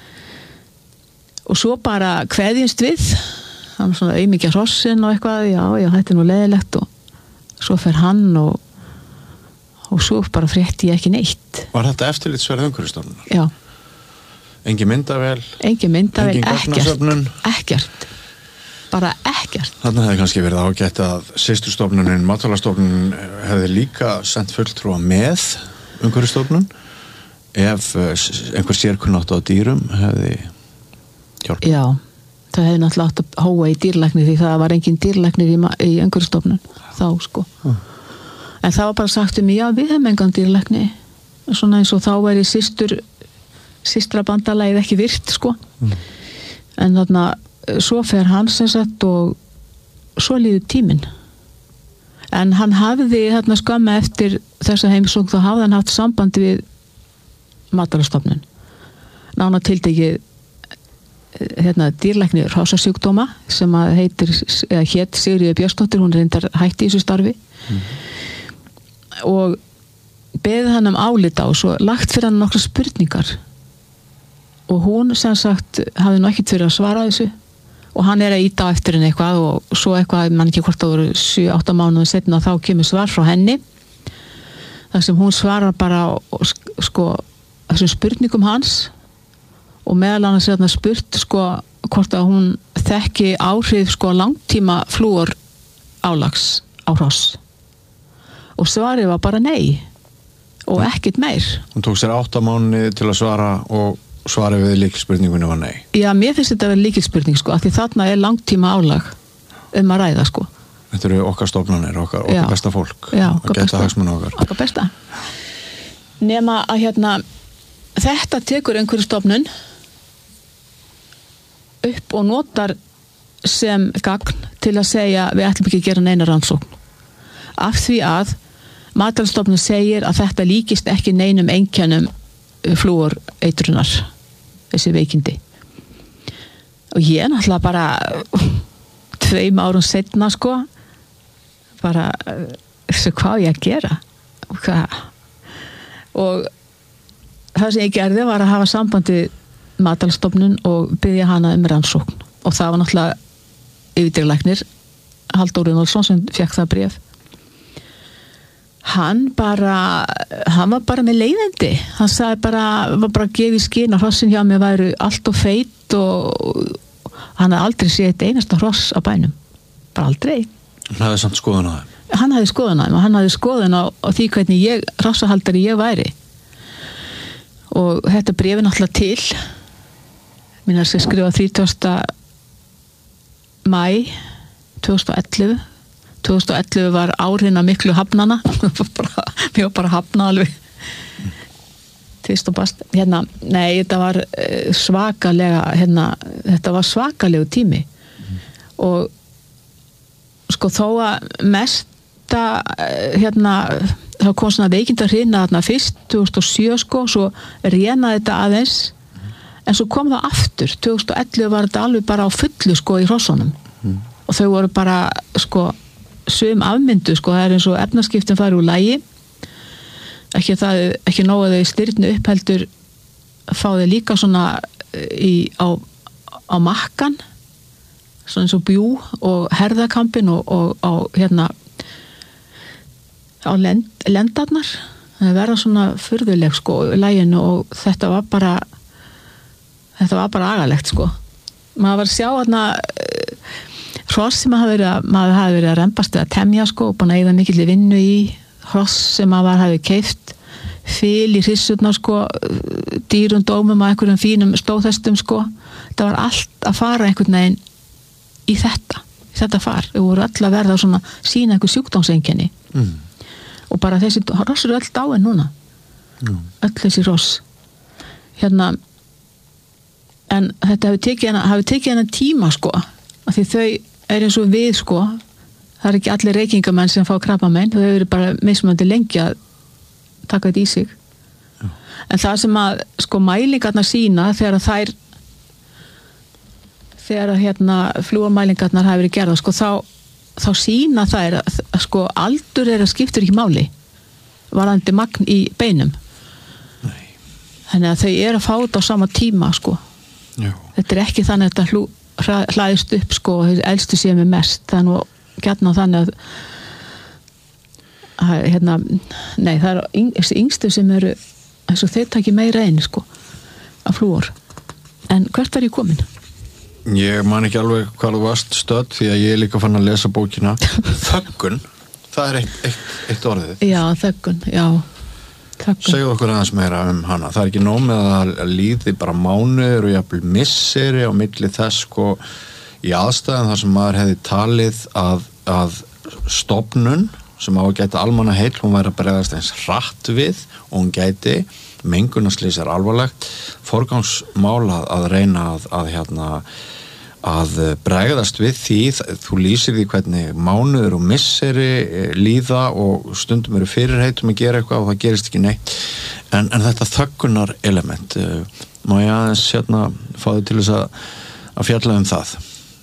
og svo bara kveðjumst við hann var svona auðmikið hrossin og eitthvað já, þetta er nú leiðilegt og svo fer hann og svo bara frétti ég ekki neitt Var þetta eftirlitsverð Umhverfisstofnunar? Já Engin myndavél, ekkert bara ekkert Þarna hefði kannski verið ágætt að systurstofnunin, Matvælastofnun hefði líka sendt fulltrúa með Umhverfisstofnun ef einhver sérkunnátt á dýrum hefði hjálpað. Já, það hefði náttúrulega átt að hóa í dýrlækni því það var engin dýrlæknir í Umhverfisstofnun þá sko en það var bara sagt já við hefum engan dýrlækni svona eins og þá væri systrabandalagið ekki virt sko en þarna svo fer hann sem sagt og svo líður tíminn en hann hafði þarna skömmu eftir þessa heimsókn þá hafði hann haft samband við Matvælastofnun nána tiltekið dýrlækni hrossasjúkdóma sem að hét Sigríður Björnsdóttir hún reyndar hætti í þessu starfi og beðið hann álit á svo lagt fyrir hann nokkra spurningar og hún sem sagt hafði nú ekkert fyrir að svara þessu og hann að íta á eftir henni eitthvað og svo eitthvað, mann ekki hvort það voru 7-8 mánuðum setna þá kemur svar frá henni þar sem hún svarar bara sko þessum spurningum hans og meðal annars er þarna spurt sko hvort að hún þekki áhrif sko langtíma flúor álags á hross og svarið var bara nei og ekkert meir. Hún tók sér 8 mánuði til að svara og svarið við lykilspurningunni var nei. Já, mér finnst þetta að vera lykilspurning sko, af því þarna er langtíma álag að ræða sko. Þetta eru okkar stofnanir, okkar besta fólk að gæta hagsmuna okkar besta nema að þetta tekur einhverju stofnun upp og notar sem gagn til að segja við ætlum ekki að gera neina rannsókn af því að Matvælastofnun segir að þetta líkist ekki neinum einkennum flúoreitrunar þessi veikindi og ég náttúrulega bara 2 árum seinna sko bara hvað ég að gera og það sem ég gerði var að hafa sambandi Matvælastofnun og biðja hana rannsókn og það var náttúrulega yfirdýralæknir Halldór Runólfsson sem fékk það bréf hann var bara með leiðindi hann sagði var bara að gefa í skyn að hrossin hjá mér væru allt og feit og hann hafði aldrei séð eitt einasta hross á bænum bara aldrei hann hafði samt skoðun á þeim hann hafði skoðun á því hvernig hrossahaldari ég væri og þetta bréfi náttúrulega til mín að skrifa 30. Maí 2011 var árina miklu hafnana mér var bara hafna alveg tvist og bast nei, þetta var svakalega þetta var svakalegu tími og sko þó að mesta það kom svona veikindahrina fyrst 2007 sko, svo rénaði þetta aðeins en svo kom það aftur 2011 var þetta alveg bara á fullu sko í hrossunum og þau voru bara sko sum afmyndu sko, það eins og efnaskiptin fari úr lagi ekki nóg að þau styrnu upp heldur fá þau líka svona á makkan svona eins og bjú og herðakampin og á á lendarnar það verða svona furðuleg sko í laginu og þetta var bara agalegt sko maður var að sjá hross sem maður hafi verið að rembast eða temja sko og búin að eyða mikilli vinnu í hross sem maður hafi keypt fyl í hryssurnar sko dýrum dómum á einhverjum fínum stóðhestum sko þetta var allt að fara einhvern veginn í þetta far við voru öll að verða svona sína einhver sjúkdómseinkenni og bara þessi hross eru öll dáin núna öll þessi hross en þetta hafi tekið hana tíma sko af því þau eins og við sko það er ekki allir reykingamenn sem fá krabbamein þau eru bara mismunandi lengi að taka þetta í sig en það sem að sko mælingarnar sína þegar flúormælingarnar hafi verið gerða sko þá sína þær að sko aldur skiptir ekki máli varðandi magn í beinum þannig að þau eru að fá þetta á sama tíma sko þetta er ekki þannig að þetta hlaðist upp sko og elstu séu með mest það er nú gjarnan þannig að nei það er þessi yngstu sem eru eins og þeir taki meira einn sko af flúor en hvert var ég komin? Ég man ekki alveg hvað þú varst stödd því að ég er líka fann að lesa bókina þöggun, það er eitt orðið já þöggun, já segðu okkur aðeins meira hana það er ekki nóg með að líði bara mánuður og jafnvel misseri á milli þess sko í aðstæðan þar sem maður hefði talið að stofnun sem á að gæta almannaheill hún væri að bregðast eins hratt við og hún gæti mengunarslys er alvarlegt forgangsmál að reyna að bregðast við því þú lýsir því hvernig mánuður og misseri líða og stundum eru fyrirheitum að gera eitthvað og það gerist ekki neitt en þetta þöggunar element má ég aðeins fá þau til þess að fjalla það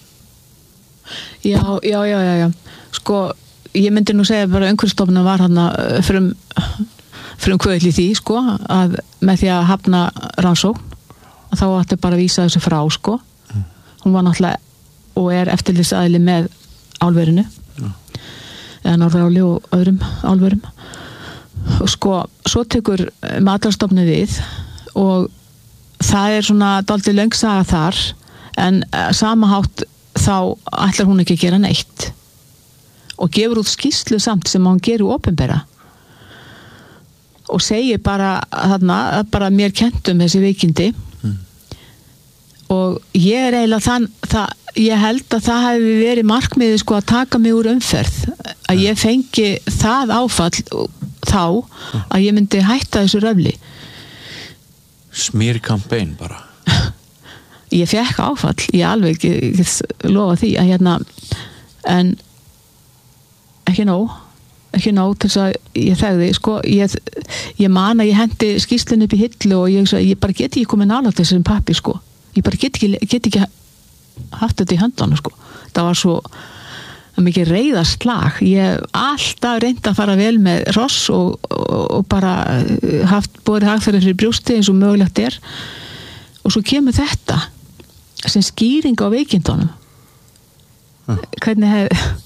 Já sko ég myndi nú segja bara umhverfisstofnun var frumkvöðl í því sko að með því að hafna rannsókn þá átti bara að vísa þessu frá sko hún var náttúrulega og eftirlitsaðili með álverinu eða Norðuráli og öðrum álverum og sko, svo tekur Matvælastofnun við og það er svona dálítið löng saga þar en samahátt þá ætlar hún ekki að gera neitt og gefur út skýrslu samt sem hún gerir opinbera og segir bara mér kennt þessi veikindi og ég er eiginlega ég held að það hefði verið markmiðið sko að taka mig úr umferð, að ég fengi það áfall þá að ég myndi hætta þessu röfli. Smýrkampæn bara. Ég fekk áfall, ég alveg get lofa því að en ekki nóg til þess að ég þegði sko, ég man að ég hendi skýrslunni upp í hillu og ég bara get ekki komið nálægt þessum pappi sko, ég bara get ekki haft þetta í höndunum sko, það var svo mikið reiðarslag, ég alltaf reyndi að fara vel með ross og bara borið hagferðir fyrir brjósti eins og mögulegt og svo kemur þetta sem skýring á veikindunum. Hvernig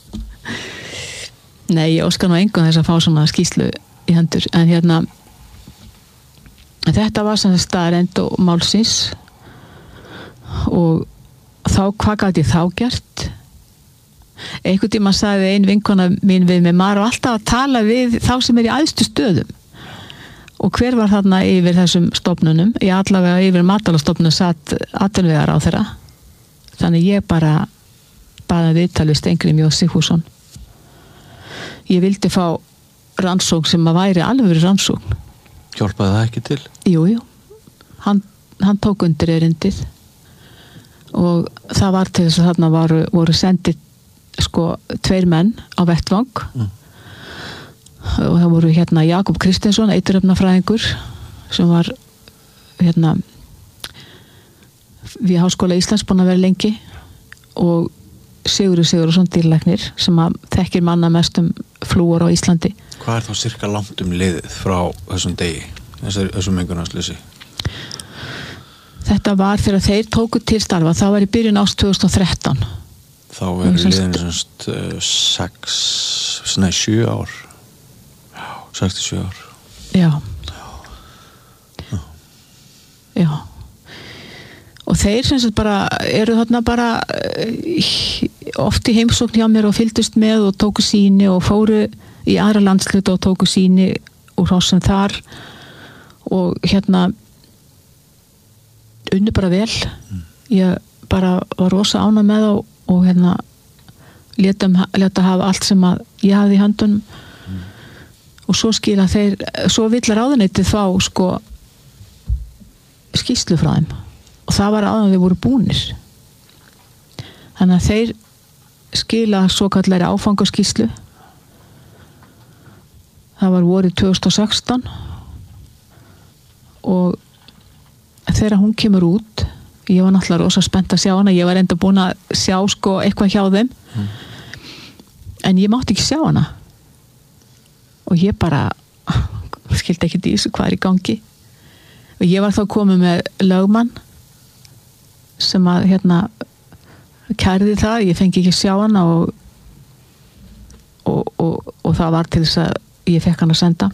Nei, ég óska nú engum þess að fá svona skýrslu í hendur, en þetta var sem staðreynd og málsins og þá hvað gat ég þá gert? Einhvern tíma sagði ein vinkona mín við mig, maður var alltaf að tala við þá sem í æðstu stöðum og hver var þarna yfir þessum stofnunum, ég allavega yfir matvælastofnun satt atvinnuvegaráðherra, þannig ég bara baði viðtal við Steingrim J. Sigfússon. Ég vildi fá rannsókn sem að væri alveg rannsókn. Hjálpaði það ekki til? Jú, hann tók undir erindið og það var til þess að þarna voru sendið sko 2 menn á vettvang og það voru Jakob Kristinsson, eiturefnafræðingur sem var við Háskóla Íslands búin að vera lengi og Sigurðsson dýrlæknir sem að þekkir manna mest flúor á Íslandi. Hvað þá cirka langt liðið frá þessum degi, þessum mengunarslysi? Þetta var þegar þeir tóku til starfa, það var í byrjun árs 2013. Þá verður liðin 7 ár. 67 ár. Já. Og þeir sem sagt bara eru þarna bara oft í heimsókn hjá mér og fylgdust með og tóku sýni og fóru í aðra landshluta og tóku sýni úr hrossum þar og unnu bara vel. Ég bara var rosa ánægð með þá og leta hafa allt sem að ég hafði í höndunum og svo skila þeir, svo vill ráðuneytið fá sko skýrslu frá þeim og það var áður þeir voru búnir, þannig að þeir skila svo kallari áfangaskýrslu. Það var vorið 2016 og þegar hún kemur út, ég var náttúrulega rosa spennt að sjá hana, ég var enda búin að sjá sko eitthvað hjá þeim en ég mátti ekki sjá hana og ég bara skildi ekki í þessu hvað í gangi og ég var þá komið með lögmann sem að kærði það, ég fengi ekki sjá hana og það var til þess að ég fekk hann að senda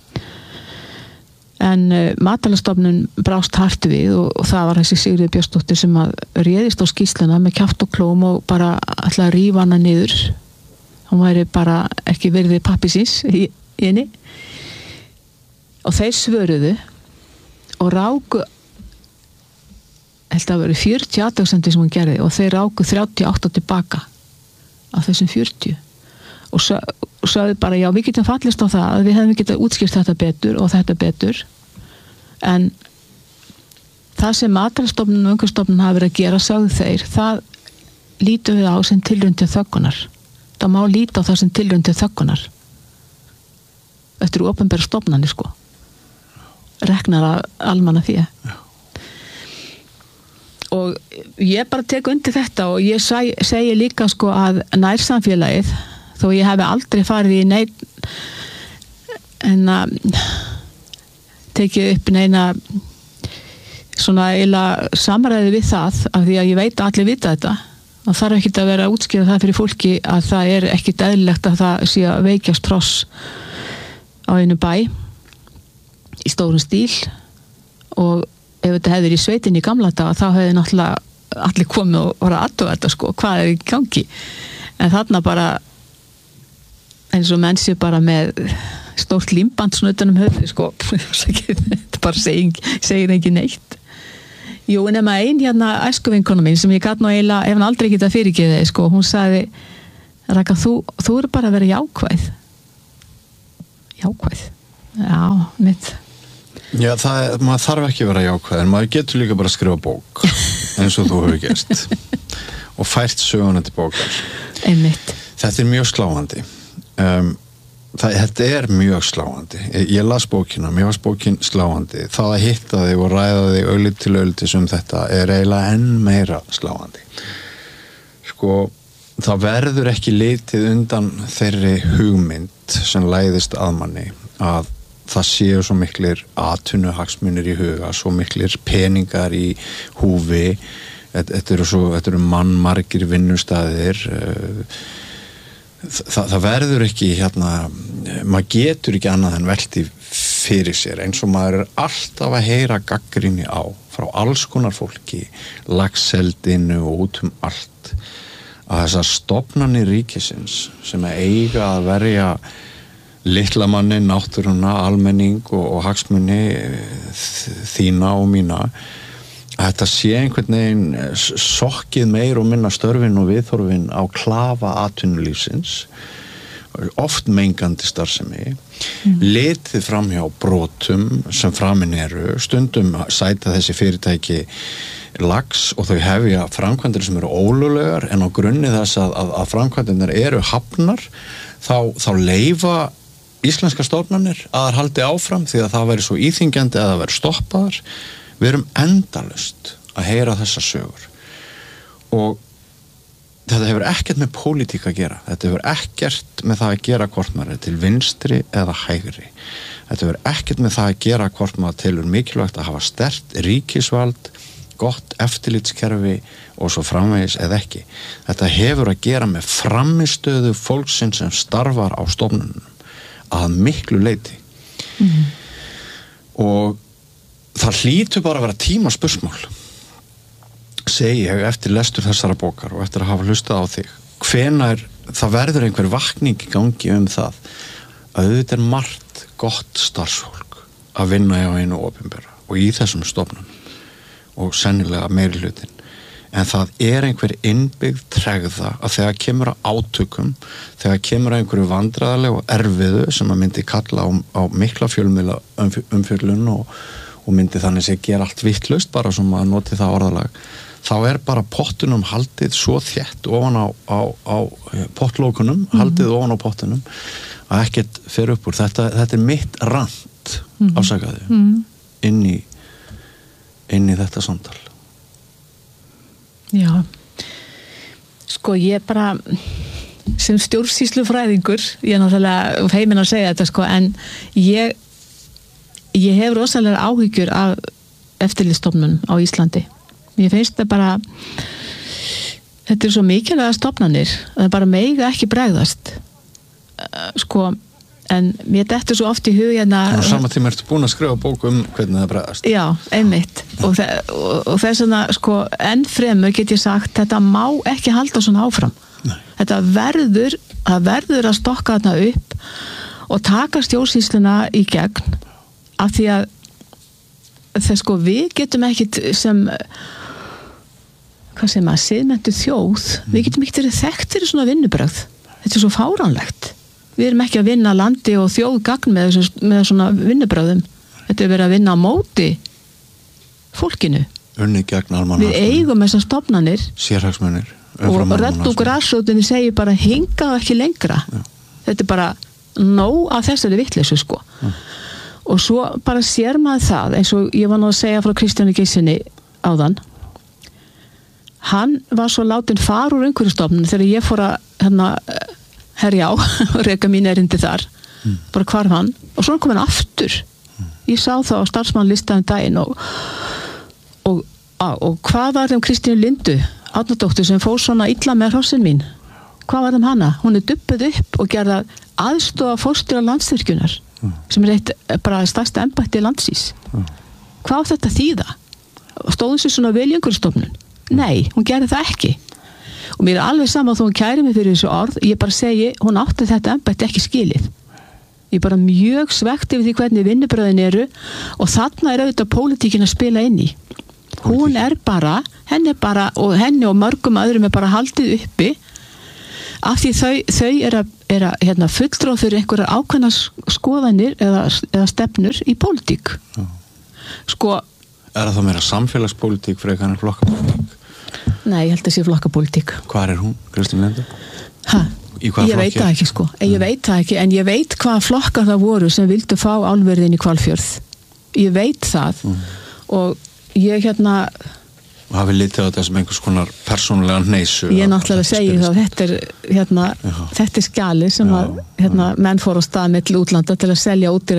en Matvælastofnun brást hart við og það var þessi Sigríður Björnsdóttir sem að réðist á skýrsluna með kjaft og klóm og bara ætlaði að rífa hana niður, hún væri bara ekki virði pappisins í henni og þeir svöruðu og ráku held að vera 40 athugasemdir sem hún gerði og þeir ráku 38 tilbaka af þessum 40 og sagði bara já, við getum fallist á það að við hefum getað útskýrt þetta betur og þetta betur en það sem Matvælastofnun og Umhverfisstofnun hafa verið að gera, sagði þeir, það lítum við á sem tilraun til þöggunar. Það má líta á það sem tilraun til þöggunar. Þetta eru opinbera stofnanir sko, reknar að almanna því og ég bara tek undir þetta og ég segi líka sko að nærsamfélagið, þó ég hef aldrei farið í neitt en að tekið upp neina svona eiginlega samræði við það af því að ég veit að allir vita þetta og þarf ekki að vera að útskýra það fyrir fólki að það ekki eðlilegt að það sé að veikjast tross á einu bæ í stórum stíl og ef þetta hefði í sveitinni í gamla daga þá hefði náttúrulega allir komið og voru að athuga þetta sko, hvað í gangi en þarna bara eins og menn sé bara með stórt límband svona utan höfuð sko þetta bara segir ekki neitt Jú, nema ein hérna æskuvinkona mín sem ég gat nú eiginlega, ef hann aldrei getað fyrirgefið, sko, hún sagði, Raka, þú er bara að vera jákvæð. Jákvæð? Já, mitt. Já, maður þarf ekki að vera jákvæð, en maður getur líka bara að skrifa bók, eins og þú hefur gert. Og fært söguna til bókar. Einmitt. Þetta er mjög sláandi. Þetta er mjög sláandi. Ég las bókina, mér varst bókin sláandi. Það að hitta þig og ræða þig augliti til auglitis þetta er eiginlega enn meira sláandi. Sko, það verður ekki litið undan þeirri hugmynd sem læðist að manni að það séu svo miklir atvinnuhagsmunir í huga, svo miklir peningar í húfi. Þetta eru mannmargir vinnustaðir. Það verður ekki maður getur ekki annað en velti fyrir sér, eins og maður er alltaf að heyra gagnrýni á frá alls konar fólki, lagseldinu og út allt, að þessar stofnanir ríkisins sem eiga að verja litla manni, náttúruna, almenning og hagsmuni þína og mína, að þetta sé einhvern veginn sokkið meir og minna störfin og viðhorfin á klafa atvinnulífsins, oft mengandi starfsemi, litið framhjá brotum sem framin eru, stundum sæta þessi fyrirtæki lags og þau hefja framkvæmdir sem eru ólöglegar, en á grunni þess að framkvæmdirnar eru hafnar, þá leyfa íslenska stofnanir að þær haldi áfram því að það væri svo íþyngjandi að það væri stoppaðar. Við erum endalaust að heyra þessar sögur og þetta hefur ekkert með pólitík að gera, þetta hefur ekkert með það að gera hvort maður er til vinstri eða hægri, þetta hefur ekkert með það að gera hvort maður telur mikilvægt að hafa sterkt ríkisvald, gott eftirlitskerfi og svo framvegis eða ekki. Þetta hefur að gera með frammistöðu fólksins sem starfar á stofnunum að miklu leyti. Og það hlýtur bara að vera tímaspursmál, segi ég eftir lestur þessara bókar og eftir að hafa hlustað á þig, hvenær það verður einhver vakning í gangi það að auðvitað er margt gott starfsfólk að vinna hjá einu opinbera og í þessum stofnunum og sennilega meiri hlutin, en það er einhver innbyggð tregða að þegar kemur að átökum, þegar kemur að einhverju vandræðalegu og erfiðu sem að myndi kalla á mikla fjölmiðla umfjöllun og myndi þannig sé gera allt vitlaust, bara sem að noti það orðalag, þá er bara pottunum haldið svo þétt ofan á pottlókunum, haldið ofan á pottunum að ekkert fer upp úr. Þetta er mitt rant, afsakaðu, inn í þetta samtal. Já, sko ég bara sem stjórnsýslufræðingur, ég er náttúrulega feiminn að segja þetta, sko, en ég hef rosalega áhyggjur af eftirlitsstofnunum á Íslandi. Ég finnst það bara, þetta er svo mikilvæga stofnanir að það bara mega ekki bregðast, sko, en mér dettur svo oft í hug og sama tíma ertu búin að skrifa bók hvernig það bregðast. Já, einmitt, og þess vegna, sko, enn fremur get ég sagt, þetta má ekki halda svona áfram. Nei. Þetta verður að stokka þarna upp og taka stjórnsýsluna í gegn, af því að það, sko, við getum ekkit sem siðmenntuð þjóð, við getum ekkit verið þekkt fyrir svona vinnubrögð. Þetta er svo fáránlegt. Við erum ekki að vinna landi og þjóð gagn með svona vinnubrögðum. Þetta er verið að vinna á móti fólkinu. Unni gegn almannahagsmunum. Við eigum þessar stofnanir sérhagsmunir og redd og grassrótinni segir bara hingað ekki lengra. Já. Þetta er bara nóg af þessari vitleysu, sko. Já. Og svo bara sér maður það, eins og ég var nú að segja frá Kristjáni Geirssyni áðan, hann var svo látin fara úr umhverfisstofnun þegar ég fór að herja á og reka mín erindi þar, bara hvarf hann, og svo kom hann aftur. Ég sá það á starfsmannlistanum daginn og hvað var þeim Kristínu Lindu, Árnadóttur, sem fór svona illa með hrossin mín? Hvað var þeim hana? Hún er dubbuð upp og gerða aðstoða fórstjóra Landsvirkjunar, sem er eitt bara stærsta embætti landsins. Hvað á þetta þýða? Stóðum sér svona vel í umhverfisstofnun? Nei, hún gerði það ekki. Og mér er alveg sama þó hún kæri mig fyrir þessu orð, ég bara segi, hún átti þetta embætti ekki skilið. Ég er bara mjög svekkt yfir því hvernig vinnubröðin eru og þarna er auðvitað pólitíkin að spila inn í. hún henni og henni og mörgum öðrum bara haldið uppi af því þau er að fulltrúa fyrir einhverjar ákveðnar skoðanir eða stefnur í pólitík. Sko, það meira samfélagspólitík frekar en flokkapólitík? Nei, ég held að sé flokkapólitík. Hvar hún, Kristín Linda? Ég veit það ekki sko, ég veit það ekki, en ég veit hvaða flokkar það voru sem vildu fá álverðin í Hvalfjörð. Ég veit það og ég hafi litið á þetta sem einhvers konar persónulega hneisu. Ég náttúrulega segi það, þetta er skjalið sem að menn fóru á stað milli útlanda til að selja út